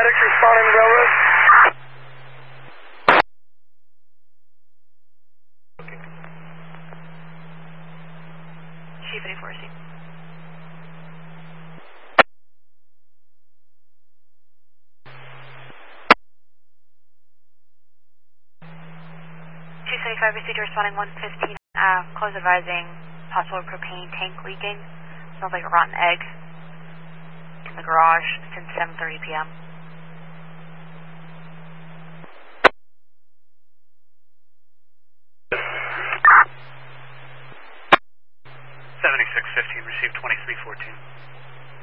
paramedics responding to railroad. Chief 84C. Responding 115, close advising possible propane tank leaking. Smells like a rotten egg in the garage since 7:30 p.m.